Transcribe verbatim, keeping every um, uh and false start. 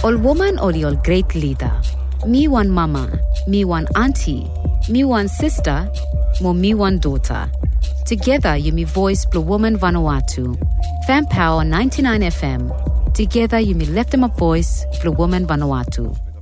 All woman or all great leader. Me one mama, me one auntie, me one sister, mo me one daughter. Together you me voice Blue Woman Vanuatu. Fan Power ninety-nine F M. Together you me lift them up voice Blue Woman Vanuatu.